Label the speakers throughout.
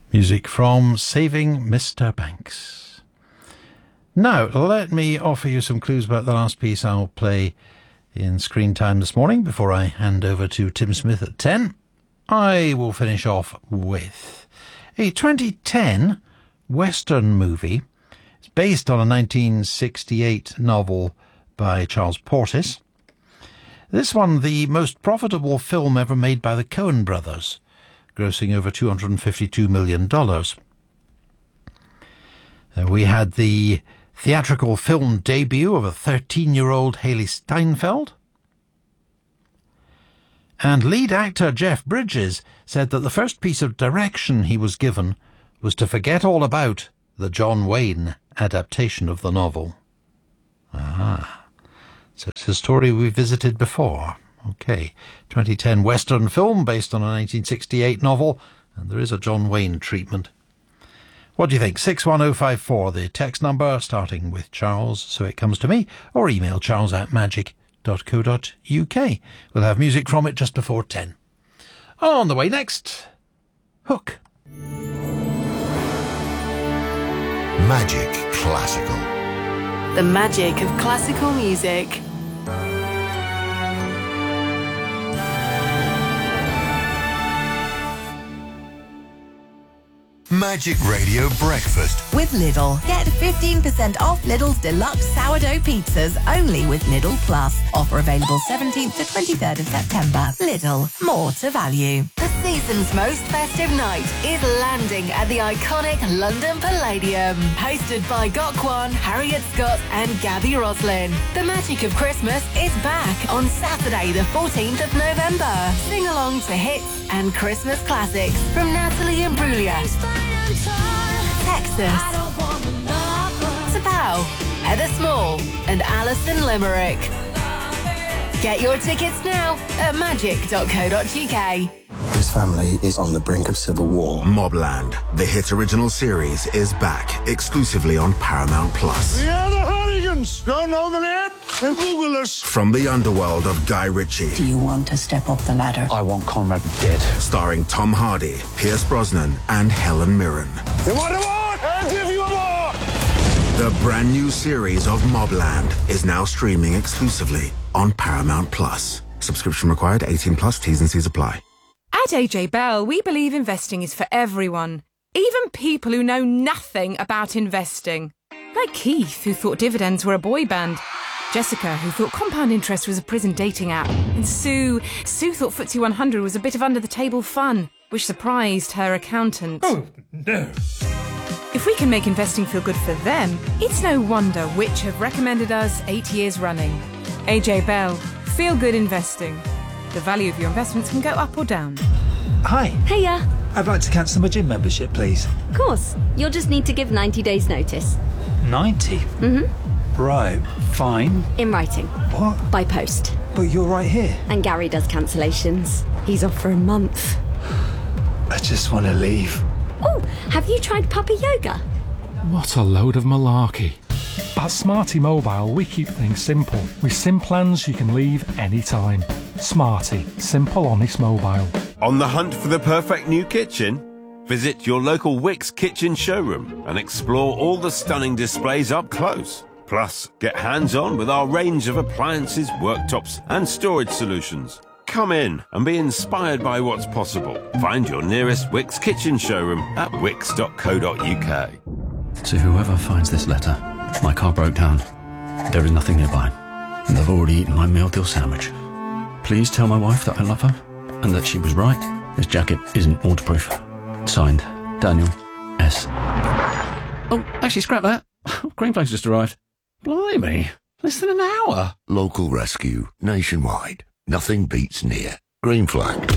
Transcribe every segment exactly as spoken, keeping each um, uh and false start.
Speaker 1: Music from Saving Mister Banks. Now, let me offer you some clues about the last piece I'll play in Screen Time this morning before I hand over to Tim Smith at ten. I will finish off with a twenty ten Western movie. It's based on a nineteen sixty-eight novel by Charles Portis. This one, the most profitable film ever made by the Coen brothers, grossing over two hundred fifty-two million dollars. Uh, we had the theatrical film debut of a thirteen-year-old Haley Steinfeld. And lead actor Jeff Bridges said that the first piece of direction he was given was to forget all about the John Wayne adaptation of the novel. Ah, so it's a story we visited before. Okay, twenty ten Western film based on a nineteen sixty-eight novel, and there is a John Wayne treatment. What do you think? six one oh five four, the text number, starting with Charles, so it comes to me, or email charles at magic dot co dot uk. We'll have music from it just before ten. On the way next, Hook.
Speaker 2: Magic Classical.
Speaker 3: The magic of classical music.
Speaker 2: Magic Radio Breakfast
Speaker 4: with Lidl. Get fifteen percent off Lidl's deluxe sourdough pizzas only with Lidl Plus. Offer available seventeenth to twenty-third of September. Lidl, more to value.
Speaker 3: The season's most festive night is landing at the iconic London Palladium. Hosted by Gokwan, Harriet Scott and Gabby Roslin. The magic of Christmas is back on Saturday the fourteenth of November. Sing along to hits and Christmas classics from Natalie Imbruglia, Texas, Tapau, Heather Small and Alison Limerick. Get your tickets now at magic dot co dot uk.
Speaker 5: This family is on the brink of civil war.
Speaker 6: Mobland, the hit original series, is back exclusively on Paramount Plus.
Speaker 7: Yeah, the hooligans! Don't know the name? Then Google us.
Speaker 6: From the underworld of Guy Ritchie.
Speaker 8: Do you want to step up the ladder?
Speaker 5: I want Conrad dead.
Speaker 6: Starring Tom Hardy, Pierce Brosnan, and Helen Mirren.
Speaker 7: You want a more? I'll give you a more!
Speaker 6: The brand new series of Mobland is now streaming exclusively on Paramount Plus. Subscription required, eighteen plus, T's and C's apply.
Speaker 9: At A J Bell, we believe investing is for everyone, even people who know nothing about investing. Like Keith, who thought dividends were a boy band. Jessica, who thought compound interest was a prison dating app. And Sue, Sue thought F T S E one hundred was a bit of under-the-table fun, which surprised her accountant.
Speaker 7: Oh, no.
Speaker 9: If we can make investing feel good for them, it's no wonder which have recommended us eight years running. A J Bell, feel good investing. The value of your investments can go up or down.
Speaker 10: Hi.
Speaker 11: Hiya.
Speaker 10: I'd like to cancel my gym membership, please.
Speaker 11: Of course. You'll just need to give ninety days notice.
Speaker 10: ninety?
Speaker 11: Mm-hmm.
Speaker 10: Right, fine.
Speaker 11: In writing.
Speaker 10: What?
Speaker 11: By post.
Speaker 10: But you're right here.
Speaker 11: And Gary does cancellations. He's off for a month.
Speaker 10: I just want to leave.
Speaker 11: Oh, have you tried puppy yoga?
Speaker 12: What a load of malarkey. At Smarty Mobile, we keep things simple. With SIM plans you can leave anytime. Smarty, simple, honest mobile.
Speaker 13: On the hunt for the perfect new kitchen? Visit your local Wickes kitchen showroom and explore all the stunning displays up close. Plus, get hands-on with our range of appliances, worktops and storage solutions. Come in and be inspired by what's possible. Find your nearest Wickes kitchen showroom at wickes dot co dot uk.
Speaker 14: To whoever finds this letter, my car broke down. There is nothing nearby, and they've already eaten my meal deal sandwich. Please tell my wife that I love her, and that she was right. This jacket isn't waterproof. Signed, Daniel S. Oh, actually, scrap that. Green Flag's just arrived. Blimey, less than an hour.
Speaker 2: Local rescue, nationwide. Nothing beats near. Green Flag.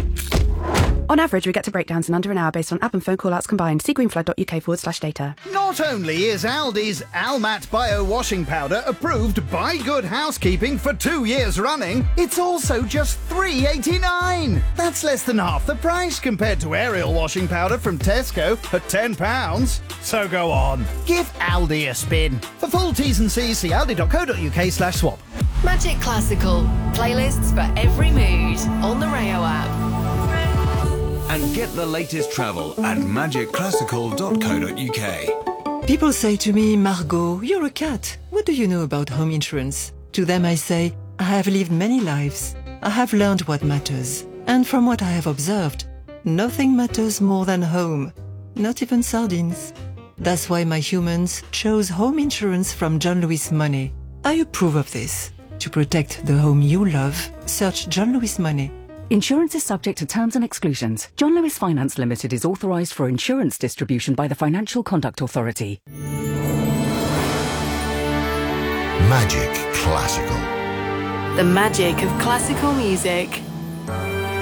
Speaker 15: On average, we get to breakdowns in under an hour based on app and phone call-outs combined. See greenflag dot uk forward slash data.
Speaker 16: Not only is Aldi's Almat Bio Washing Powder approved by Good Housekeeping for two years running, it's also just three eighty-nine. That's less than half the price compared to Ariel Washing Powder from Tesco at ten pounds. So go on, give Aldi a spin. For full T's and C's, see aldi dot co dot uk slash swap.
Speaker 3: Magic Classical. Playlists for every mood on the Rayo app.
Speaker 17: and get the latest travel at magic classical dot co dot uk.
Speaker 18: People say to me, Margot, you're a cat. What do you know about home insurance? To them I say, I have lived many lives. I have learned what matters. And from what I have observed, nothing matters more than home. Not even sardines. That's why my humans chose home insurance from John Lewis Money. I approve of this. To protect the home you love, search John Lewis Money.
Speaker 19: Insurance is subject to terms and exclusions. John Lewis Finance Limited is authorised for insurance distribution by the Financial Conduct Authority.
Speaker 2: Magic Classical.
Speaker 3: The magic of classical music.